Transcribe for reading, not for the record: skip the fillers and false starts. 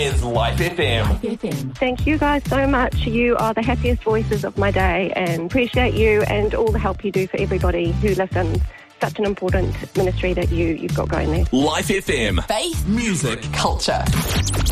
is Life FM. Thank you guys so much. You are the happiest voices of my day, and appreciate you and all the help you do for everybody who listens. Such an important ministry that you've got going there. Life FM. Faith, music, culture.